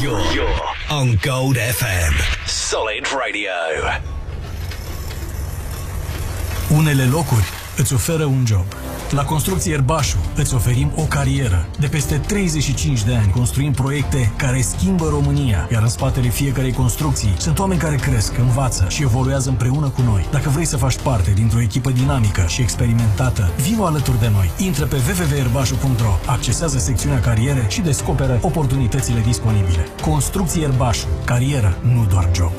You're on Gold FM. Solid Radio. Unele locuri îți oferă un job. La Construcții Ierbașu îți oferim o carieră. De peste 35 de ani construim proiecte care schimbă România, iar în spatele fiecarei construcții sunt oameni care cresc, învață și evoluează împreună cu noi. Dacă vrei să faci parte dintr-o echipă dinamică și experimentată, vino alături de noi. Intră pe www.ierbașu.ro, accesează secțiunea cariere și descoperă oportunitățile disponibile. Construcții Ierbașu. Carieră, nu doar job.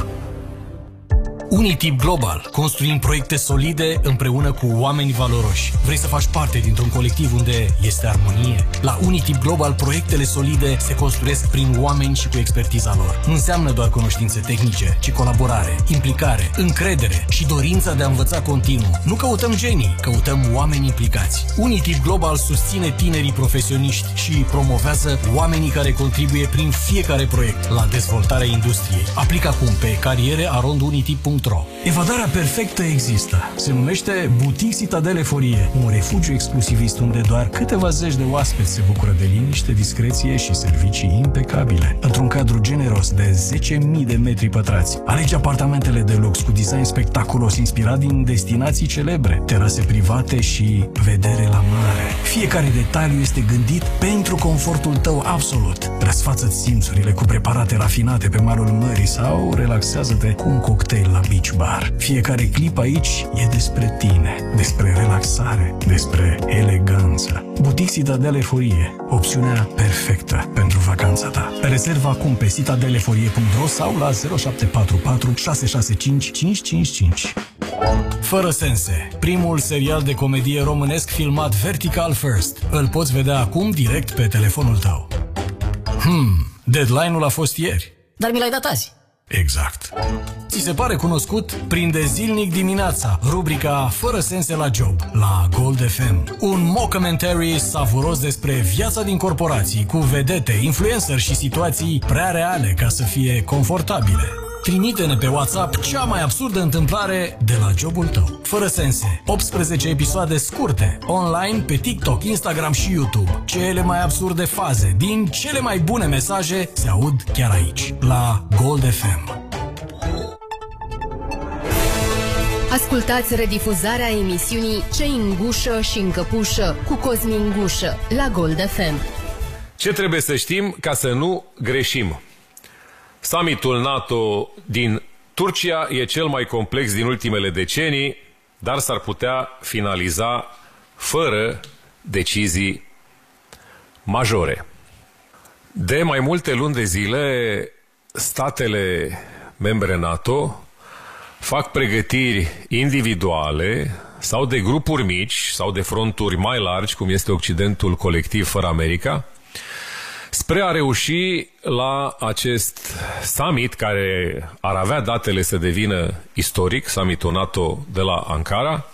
Unitip Global. Construim proiecte solide împreună cu oameni valoroși. Vrei să faci parte dintr-un colectiv unde este armonie? La Unitip Global, proiectele solide se construiesc prin oameni și cu expertiza lor. Nu înseamnă doar cunoștințe tehnice, ci colaborare, implicare, încredere și dorința de a învăța continuu. Nu căutăm genii, căutăm oameni implicați. Unitip Global susține tinerii profesioniști și promovează oamenii care contribuie prin fiecare proiect la dezvoltarea industriei. Aplică acum pe cariere@unitip.ro. Evadarea perfectă există. Se numește Boutique Citadel Eforie, un refugiu exclusivist unde doar câteva zeci de oaspeți se bucură de liniște, discreție și servicii impecabile. Într-un cadru generos de 10.000 de metri pătrați, alegi apartamentele de lux cu design spectaculos inspirat din destinații celebre, terase private și vedere la mare. Fiecare detaliu este gândit pentru confortul tău absolut. Răsfață-ți simțurile cu preparate rafinate pe malul mării sau relaxează-te cu un cocktail la beach bar. Fiecare clip aici e despre tine, despre relaxare, despre eleganță. Boutique Citadel Eforie, opțiunea perfectă pentru vacanța ta. Rezervă acum pe citadeleforie.ro sau la 0744 665 555. Fără sense, primul serial de comedie românesc filmat vertical first. Îl poți vedea acum direct pe telefonul tău. Deadline-ul a fost ieri. Dar mi l-ai dat azi. Exact. Ți se pare cunoscut? Prinde zilnic dimineața rubrica Fără sense la job la Gold FM. Un mockumentary savuros despre viața din corporații cu vedete, influencer și situații prea reale ca să fie confortabile. Trimite-ne pe WhatsApp cea mai absurdă întâmplare de la jobul tău. Fără sense. 18 episoade scurte, online pe TikTok, Instagram și YouTube. Cele mai absurde faze din cele mai bune mesaje se aud chiar aici, la Gold FM. Ascultați redifuzarea emisiunii Ce în gușă și în căpușă cu Cosmin Gușă la Gold FM. Ce trebuie să știm ca să nu greșim? Summitul NATO din Turcia e cel mai complex din ultimele decenii, dar s-ar putea finaliza fără decizii majore. De mai multe luni de zile, statele membre NATO fac pregătiri individuale sau de grupuri mici sau de fronturi mai largi, cum este Occidentul colectiv fără America, spre a reuși la acest summit care ar avea datele să devină istoric, summitul NATO de la Ankara,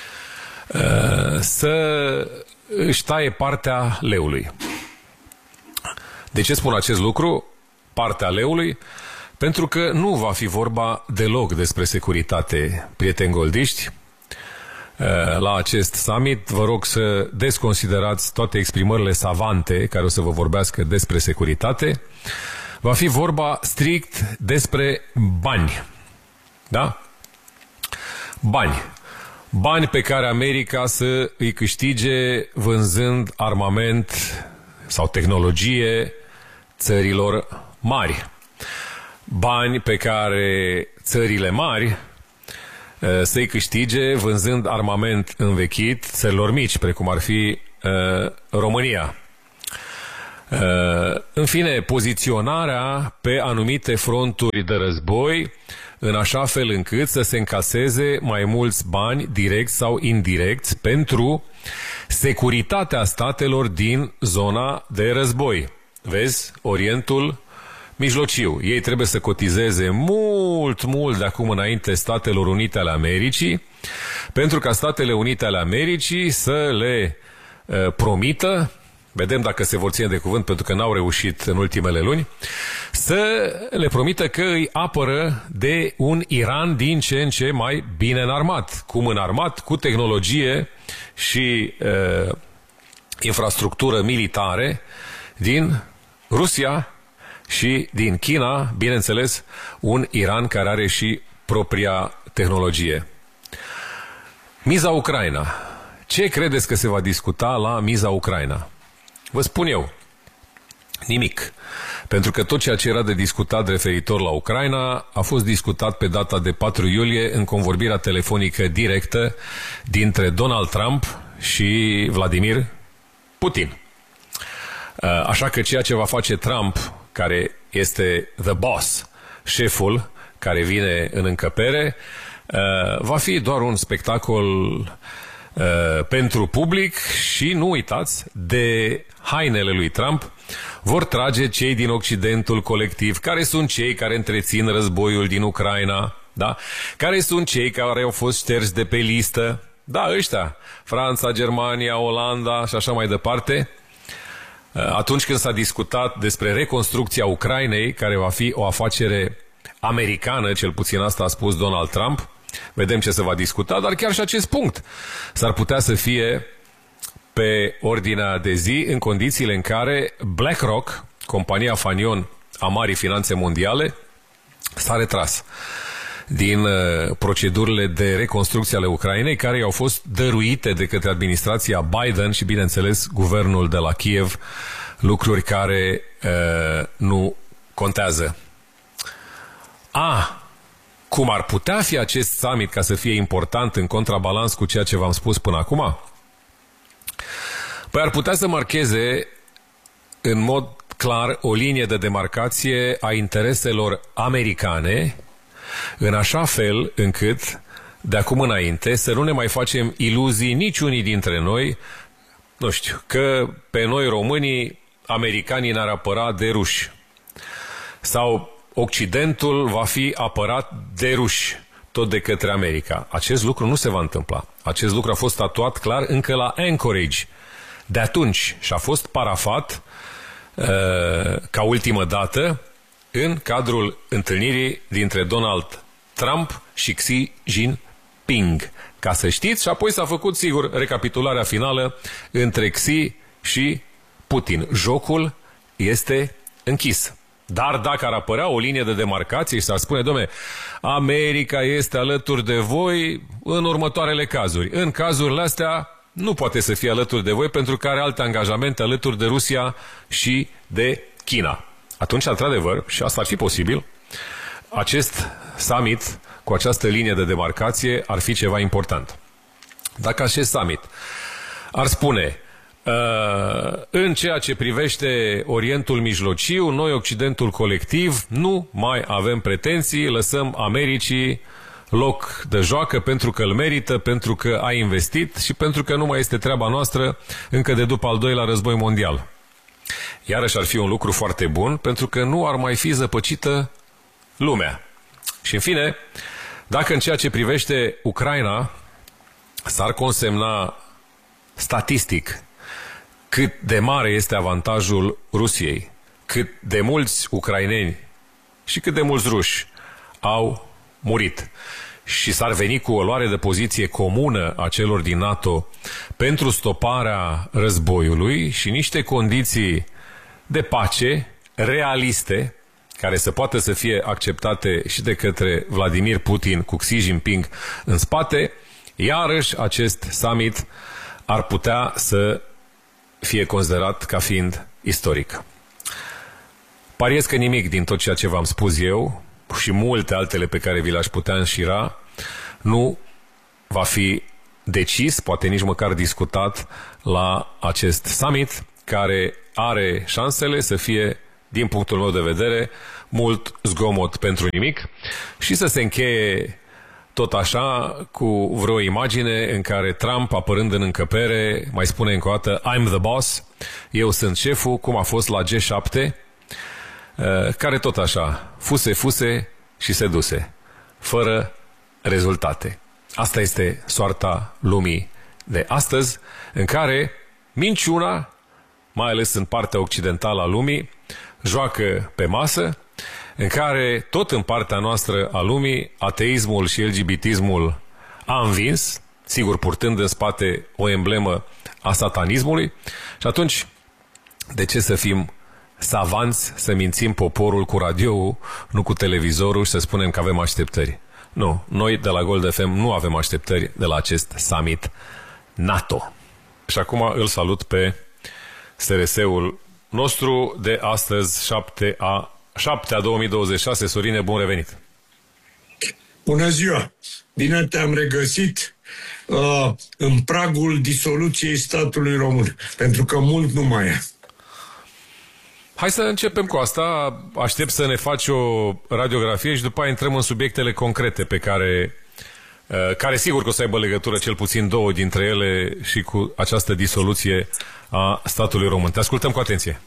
să își taie partea leului. De ce spun acest lucru? Partea leului? Pentru că nu va fi vorba deloc despre securitate, prieteni goldiști. La acest summit vă rog să desconsiderați toate exprimările savante care o să vă vorbească despre securitate. Va fi vorba strict despre bani. Da? Bani. Bani pe care America să îi câștige vânzând armament sau tehnologie țărilor mari. Bani pe care țările mari să-i câștige vânzând armament învechit țărilor mici, precum ar fi România. În fine, poziționarea pe anumite fronturi de război în așa fel încât să se încaseze mai mulți bani, direct sau indirect, pentru securitatea statelor din zona de război. Vezi? Orientul Mijlociu. Ei trebuie să cotizeze mult de acum înainte Statelor Unite ale Americii, pentru ca Statele Unite ale Americii să le promită, vedem dacă se vor ține de cuvânt pentru că n-au reușit în ultimele luni, să le promită că îi apără de un Iran din ce în ce mai bine înarmat. Cum înarmat? Cu tehnologie și infrastructură militare din Rusia și din China, bineînțeles, un Iran care are și propria tehnologie. Miza Ucraina. Ce credeți că se va discuta la miza Ucraina? Vă spun eu, nimic. Pentru că tot ceea ce era de discutat referitor la Ucraina a fost discutat pe data de 4 iulie în convorbirea telefonică directă dintre Donald Trump și Vladimir Putin. Așa că ceea ce va face Trump, care este the boss, șeful care vine în încăpere, va fi doar un spectacol pentru public și nu uitați, de hainele lui Trump vor trage cei din Occidentul colectiv, care sunt cei care întrețin războiul din Ucraina, da? Care sunt cei care au fost șterși de pe listă, da, ăștia, Franța, Germania, Olanda și așa mai departe. Atunci când s-a discutat despre reconstrucția Ucrainei, care va fi o afacere americană, cel puțin asta a spus Donald Trump, vedem ce se va discuta, dar chiar și acest punct s-ar putea să fie pe ordinea de zi în condițiile în care BlackRock, compania fanion a marii finanțe mondiale, s-a retras din procedurile de reconstrucție ale Ucrainei, care i-au fost dăruite de către administrația Biden și, bineînțeles, guvernul de la Kiev, lucruri care nu contează. Cum ar putea fi acest summit ca să fie important în contrabalans cu ceea ce v-am spus până acum? Păi ar putea să marcheze în mod clar o linie de demarcație a intereselor americane, în așa fel încât de acum înainte să nu ne mai facem iluzii niciunii dintre noi, nu știu, că pe noi românii americanii ne-ar apăra de ruși sau Occidentul va fi apărat de ruși tot de către America. Acest lucru nu se va întâmpla. Acest lucru a fost statuat clar încă la Anchorage de atunci și a fost parafat ca ultimă dată în cadrul întâlnirii dintre Donald Trump și Xi Jinping. Ca să știți, și apoi s-a făcut, sigur, recapitularea finală între Xi și Putin. Jocul este închis. Dar dacă ar apărea o linie de demarcație și s-ar spune, dom'le, America este alături de voi în următoarele cazuri. În cazurile astea nu poate să fie alături de voi pentru că are alte angajamente alături de Rusia și de China. Atunci, într-adevăr, și asta ar fi posibil, acest summit cu această linie de demarcație ar fi ceva important. Dacă acest summit ar spune, în ceea ce privește Orientul Mijlociu, noi, Occidentul colectiv, nu mai avem pretenții, lăsăm Americii loc de joacă pentru că îl merită, pentru că a investit și pentru că nu mai este treaba noastră încă de după al doilea război mondial. Iarăși ar fi un lucru foarte bun, pentru că nu ar mai fi zăpăcită lumea. Și în fine, dacă în ceea ce privește Ucraina s-ar consemna statistic cât de mare este avantajul Rusiei, cât de mulți ucraineni și cât de mulți ruși au murit și s-ar veni cu o luare de poziție comună a celor din NATO pentru stoparea războiului și niște condiții de pace realiste, care să poată să fie acceptate și de către Vladimir Putin cu Xi Jinping în spate, iarăși acest summit ar putea să fie considerat ca fiind istoric. Pariez că nimic din tot ceea ce v-am spus eu și multe altele pe care vi le-aș putea înșira nu va fi decis, poate nici măcar discutat la acest summit, care are șansele să fie, din punctul meu de vedere, mult zgomot pentru nimic și să se încheie tot așa cu vreo imagine în care Trump, apărând în încăpere, mai spune încă o dată I'm the boss, eu sunt șeful, cum a fost la G7, care tot așa fuse și se duse, fără rezultate. Asta este soarta lumii de astăzi, în care minciuna, mai ales în partea occidentală a lumii, joacă pe masă, în care tot în partea noastră a lumii ateismul și LGBT-ismul a învins, sigur purtând în spate o emblemă a satanismului, și atunci de ce să fim savanți să mințim poporul cu radioul, nu cu televizorul și să spunem că avem așteptări. Nu, noi de la Gold FM nu avem așteptări de la acest summit NATO. Și acum îl salut pe SRS-ul nostru de astăzi, 7 a 2026. Sorine, bun revenit! Bună ziua! Bine te-am regăsit în pragul disoluției statului român, pentru că mult nu mai e. Hai să începem cu asta. Aștept să ne faci o radiografie și după aia intrăm în subiectele concrete pe care sigur că o să aibă legătură, cel puțin două dintre ele, și cu această disoluție a statului român. Te ascultăm cu atenție.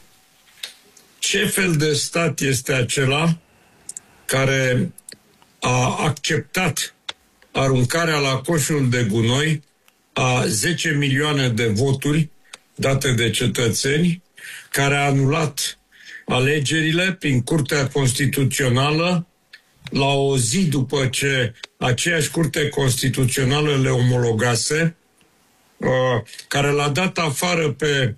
Ce fel de stat este acela care a acceptat aruncarea la coșul de gunoi a 10 milioane de voturi date de cetățeni, care a anulat alegerile prin Curtea Constituțională la o zi după ce aceeași Curte Constituțională le omologase, care l-a dat afară pe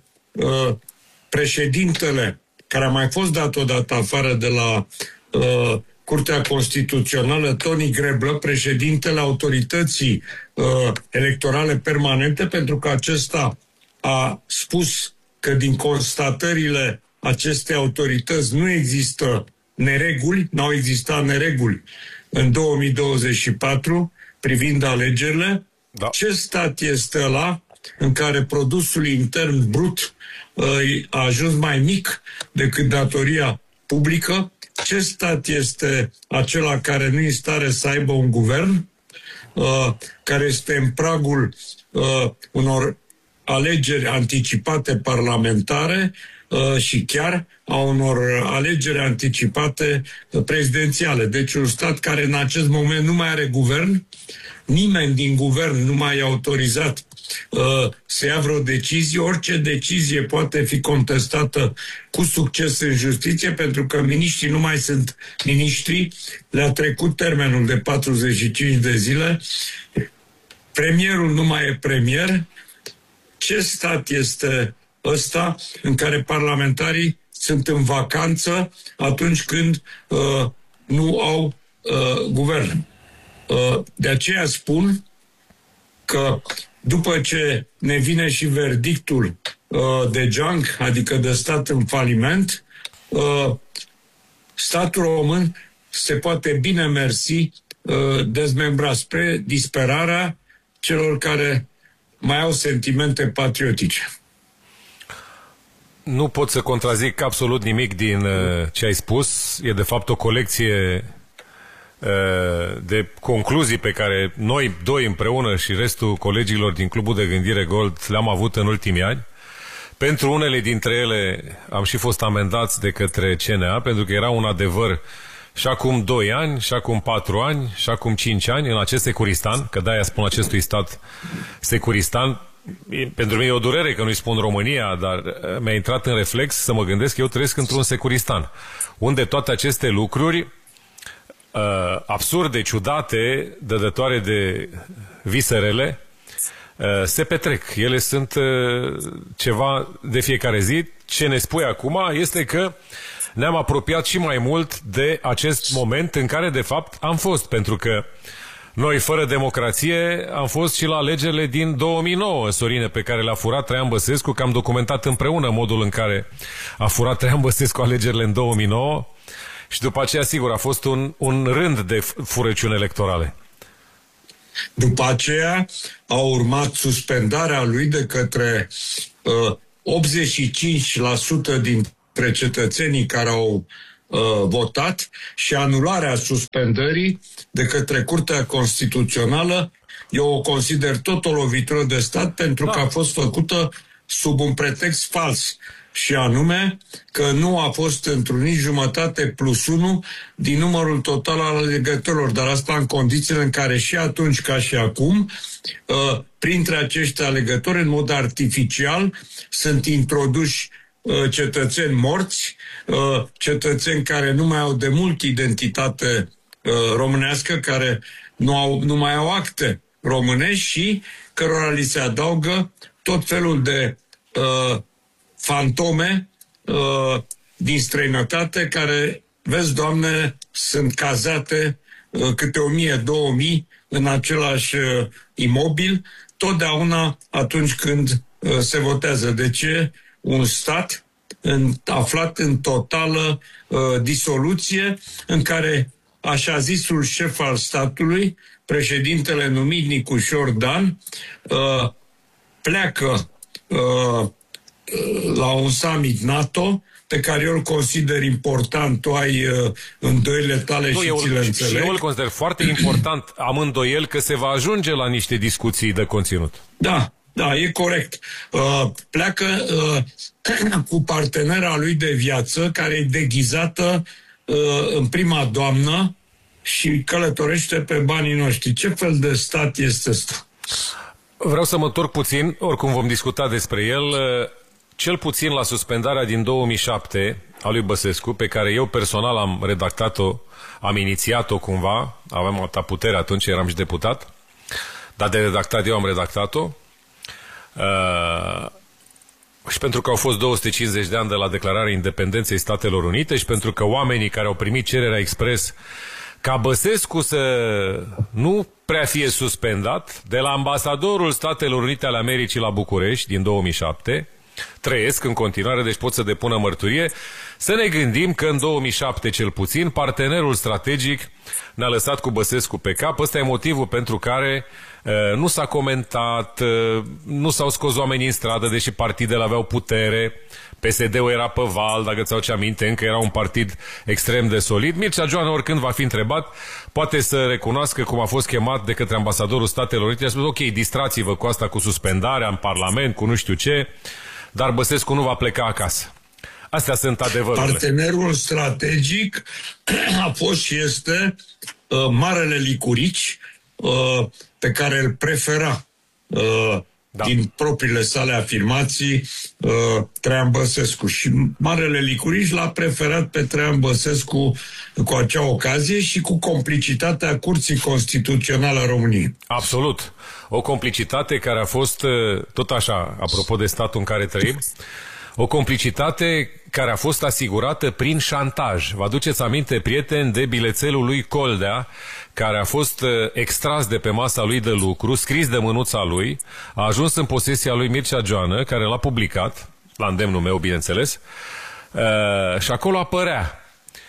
președintele, care a mai fost dat odată afară de la Curtea Constituțională, Toni Greblă, președintele Autorității Electorale Permanente, pentru că acesta a spus că din constatările acestei autorități nu există nereguli, n-au existat nereguli în 2024 privind alegerile. Da. Ce stat este ăla în care produsul intern brut a ajuns mai mic decât datoria publică? Ce stat este acela care nu e în stare să aibă un guvern, care este în pragul unor alegeri anticipate parlamentare și chiar a unor alegeri anticipate prezidențiale? Deci un stat care în acest moment nu mai are guvern, nimeni din guvern nu mai e autorizat să ia vreo decizie, orice decizie poate fi contestată cu succes în justiție, pentru că miniștrii nu mai sunt miniștri, le-a trecut termenul de 45 de zile, premierul nu mai e premier. Ce stat este ăsta în care parlamentarii sunt în vacanță atunci când nu au guvern? De aceea spun că după ce ne vine și verdictul de junk, adică de stat în faliment, statul român se poate bine mersi dezmembra spre disperarea celor care mai au sentimente patriotice. Nu pot să contrazic absolut nimic din ce ai spus. E de fapt o colecție de concluzii pe care noi doi împreună și restul colegilor din Clubul de Gândire Gold le-am avut în ultimii ani. Pentru unele dintre ele am și fost amendați de către CNA, pentru că era un adevăr și acum 2 ani, și acum 4 ani, și acum 5 ani în acest Securistan, că de-aia spun acestui stat Securistan. Pentru mine e o durere că nu-i spun România, dar mi-a intrat în reflex să mă gândesc că eu trăiesc într-un Securistan, unde toate aceste lucruri absurde, ciudate, dădătoare de viserele, se petrec. Ele sunt ceva de fiecare zi. Ce ne spui acum este că ne-am apropiat și mai mult de acest moment în care de fapt am fost, pentru că noi, fără democrație, am fost și la alegerile din 2009, Sorine, pe care le-a furat Traian Băsescu, că am documentat împreună modul în care a furat Traian Băsescu alegerile în 2009 și după aceea, sigur, a fost un rând de furăciuni electorale. După aceea a urmat suspendarea lui de către 85% dintre cetățenii care au votat și anularea suspendării de către Curtea Constituțională. Eu o consider tot o lovitură de stat, pentru că a fost făcută sub un pretext fals, și anume că nu a fost întrunit 1,5+1 din numărul total al alegătorilor, dar asta în condițiile în care și atunci ca și acum, printre acești alegători, în mod artificial, sunt introduși cetățeni morți, cetățeni care nu mai au de mult identitate românească, care nu mai au acte românești și cărora li se adaugă tot felul de fantome din străinătate care, vezi, Doamne, sunt cazate câte 1000-2000 în același imobil, totdeauna atunci când se votează. De ce un stat aflat în totală disoluție, în care așa zisul șef al statului, președintele numit Nicușor Dan, pleacă la un summit NATO pe care eu îl consider important, tu ai îndoielile tale și ți le înțeleg. Și eu îl consider foarte important, am îndoiel că se va ajunge la niște discuții de conținut. Da, e corect. Pleacă cu partenera lui de viață, care e deghizată în prima doamnă și călătorește pe banii noștri. Ce fel de stat este ăsta? Vreau să mă întorc puțin, oricum vom discuta despre el, cel puțin la suspendarea din 2007 a lui Băsescu, pe care eu personal am redactat-o, am inițiat-o cumva, aveam atâta putere atunci, eram și deputat, dar de redactat eu am redactat-o. Și pentru că au fost 250 de ani de la declararea independenței Statelor Unite și pentru că oamenii care au primit cererea expres ca Băsescu să nu prea fie suspendat, de la ambasadorul Statelor Unite ale Americii la București din 2007, trăiesc în continuare, deci pot să depună mărturie, să ne gândim că în 2007 cel puțin partenerul strategic ne-a lăsat cu Băsescu pe cap. Ăsta e motivul pentru care nu s-a comentat, nu s-au scos oamenii în stradă, deși partidele aveau putere. PSD-ul era pe val, dacă ți-au ce aminte, încă era un partid extrem de solid. Mircea Joană, oricând va fi întrebat, poate să recunoască cum a fost chemat de către ambasadorul Statelor Unite. A spus, ok, distrați-vă cu asta, cu suspendarea în Parlament, cu nu știu ce, dar Băsescu nu va pleca acasă. Astea sunt adevărurile. Partenerul strategic a fost și este Marele Licurici, pe care îl prefera din propriile sale afirmații Traian Băsescu. Și Marele Licurici l-a preferat pe Traian Băsescu cu acea ocazie și cu complicitatea Curții Constituționale a României. Absolut. O complicitate care a fost, tot așa, apropo de statul în care trăim, o complicitate care a fost asigurată prin șantaj. Vă aduceți aminte, prieteni, de bilețelul lui Coldea, care a fost extras de pe masa lui de lucru, scris de mânuța lui, a ajuns în posesia lui Mircea Joană, care l-a publicat, la îndemnul meu, bineînțeles, și acolo apărea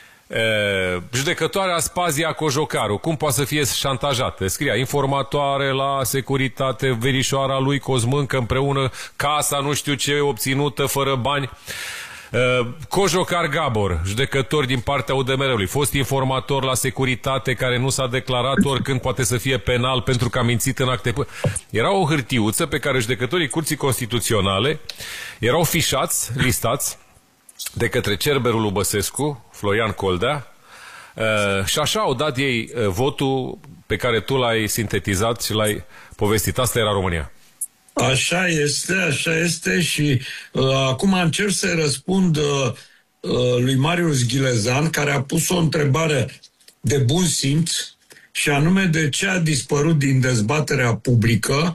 judecătoarea Spazia Cojocaru, cum poate să fie șantajată? Scria informatoare la securitate, verișoara lui Cosmâncă împreună, casa nu știu ce obținută fără bani. Cojocar Gabor, judecător din partea UDMR-ului, fost informator la securitate care nu s-a declarat, oricând poate să fie penal pentru că a mințit în acte. Era o hârtiuță pe care judecătorii Curții Constituționale erau fișați, listați de către cerberul lui Băsescu, Florian Coldea, și așa au dat ei votul pe care tu l-ai sintetizat și l-ai povestit. Asta era România. Așa este și acum încerc să răspund lui Marius Ghilezan, care a pus o întrebare de bun simț, și anume de ce a dispărut din dezbaterea publică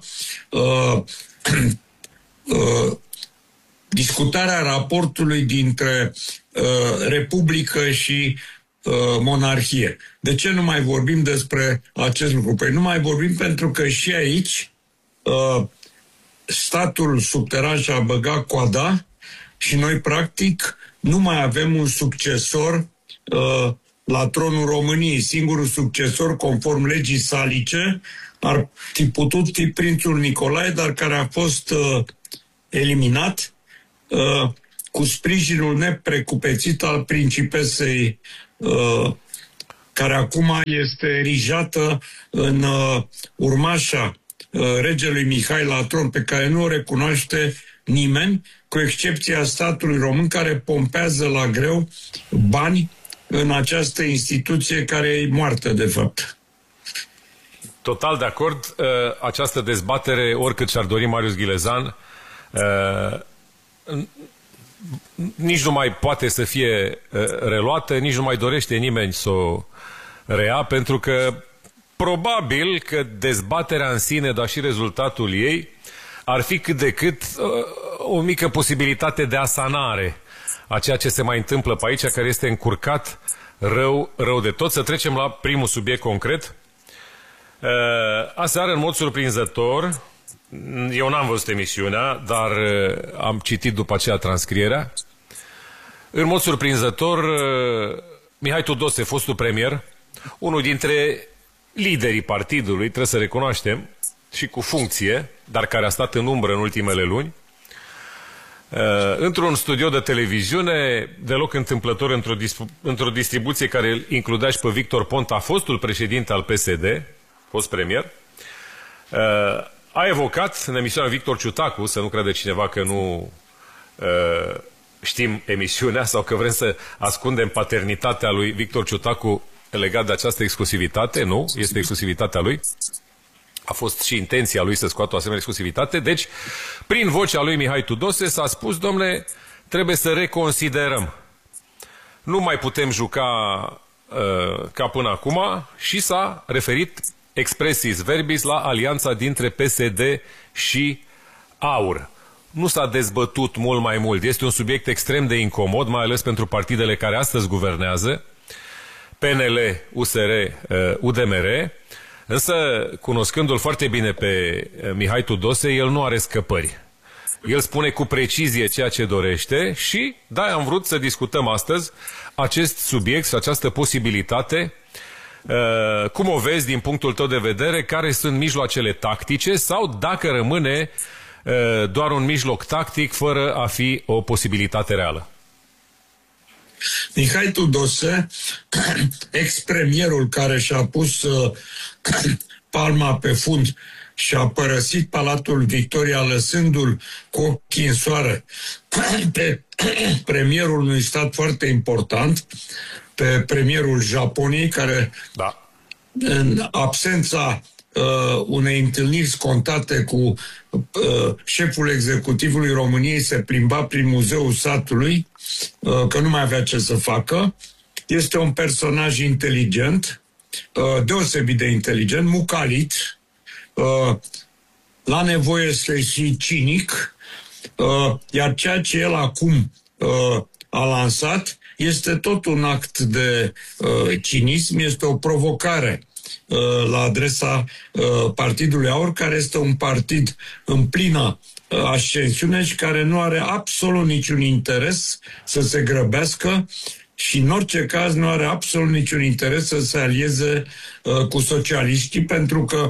discutarea raportului dintre Republică și monarhie. De ce nu mai vorbim despre acest lucru? Păi nu mai vorbim pentru că și aici statul subteran și-a băgat coada și noi, practic, nu mai avem un succesor la tronul României. Singurul succesor, conform legii salice, ar fi putut fi prințul Nicolae, dar care a fost eliminat cu sprijinul neprecupețit al principesei care acum este erijată în urmașa regelui Mihai la tron, pe care nu o recunoaște nimeni, cu excepția statului român, care pompează la greu bani în această instituție care e moartă, de fapt. Total de acord. Această dezbatere, oricât și-ar dori Marius Ghilezan, nici nu mai poate să fie reluată, nici nu mai dorește nimeni să o rea, pentru că probabil că dezbaterea în sine, dar și rezultatul ei, ar fi cât de cât o mică posibilitate de asanare a ceea ce se mai întâmplă pe aici, care este încurcat rău de tot. Să trecem la primul subiect concret. Aseară, în mod surprinzător, eu n-am văzut emisiunea, dar am citit după aceea transcrierea. În mod surprinzător, Mihai Tudose, fostul premier, unul dintre liderii partidului, trebuie să recunoaștem, și cu funcție, dar care a stat în umbră în ultimele luni, într-un studio de televiziune, deloc întâmplător, într-o distribuție care îl includea și pe Victor Ponta, fostul președinte al PSD, fost premier, a evocat în emisiunea Victor Ciutacu, să nu crede cineva că nu știm emisiunea sau că vrem să ascundem paternitatea lui Victor Ciutacu legat de această exclusivitate. Nu, este exclusivitatea lui. A fost și intenția lui să scoată o asemenea exclusivitate. Deci, prin vocea lui Mihai Tudose s-a spus, domne, trebuie să reconsiderăm. Nu mai putem juca ca până acum și s-a referit expressis verbis la alianța dintre PSD și AUR. Nu s-a dezbătut mult mai mult. Este un subiect extrem de incomod, mai ales pentru partidele care astăzi guvernează, PNL, USR, UDMR, însă, cunoscându-l foarte bine pe Mihai Tudose, el nu are scăpări. El spune cu precizie ceea ce dorește și, da, am vrut să discutăm astăzi acest subiect și această posibilitate. Cum o vezi din punctul tău de vedere, care sunt mijloacele tactice sau dacă rămâne doar un mijloc tactic fără a fi o posibilitate reală? Mihai Tudose, ex-premierul care și-a pus palma pe fund și a părăsit Palatul Victoria lăsându-l cu ochii în soare pe premierul unui stat foarte important, pe premierul Japoniei, care în absența unei întâlniri scontate cu șeful executivului României se plimba prin muzeul satului, că nu mai avea ce să facă. Este un personaj inteligent, deosebit de inteligent, mucalit, la nevoie este și cinic, iar ceea ce el acum a lansat este tot un act de cinism, este o provocare la adresa Partidului AUR, care este un partid în plină ascensiune și care nu are absolut niciun interes să se grăbească și în orice caz nu are absolut niciun interes să se alieze cu socialiștii, pentru că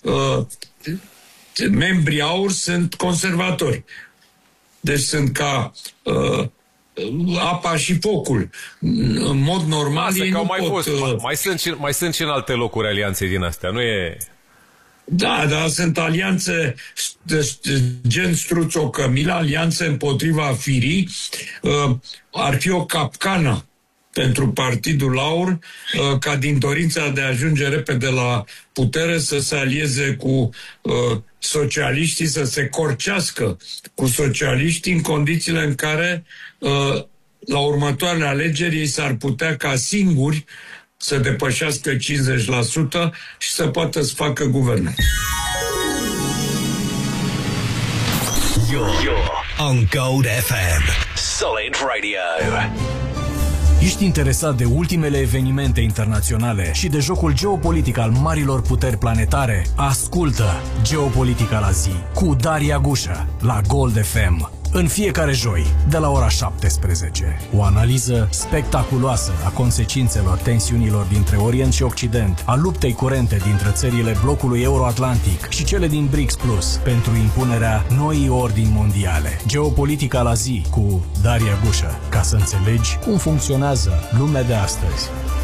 membrii AUR sunt conservatori. Deci sunt ca apa și focul. În mod normal ei nu pot... Mai sunt și în alte locuri alianței din astea, nu e... Da, dar sunt alianțe gen Struț-o-Cămilă, alianțe împotriva firii. Ar fi o capcană pentru Partidul AUR, ca din dorința de a ajunge repede la putere să se alieze cu socialiștii, să se corcească cu socialiștii în condițiile în care la următoarele alegeri ei s-ar putea ca singuri să depășească 50% și să poată să facă guvernul. You're on Gold FM. Solid Radio. Ești interesat de ultimele evenimente internaționale și de jocul geopolitic al marilor puteri planetare? Ascultă Geopolitica la zi cu Daria Gușă la Gold FM. În fiecare joi, de la ora 17. O analiză spectaculoasă a consecințelor tensiunilor dintre Orient și Occident, a luptei curente dintre țările blocului Euro-Atlantic și cele din BRICS Plus pentru impunerea noii ordini mondiale. Geopolitica la zi cu Daria Gușă, ca să înțelegi cum funcționează lumea de astăzi.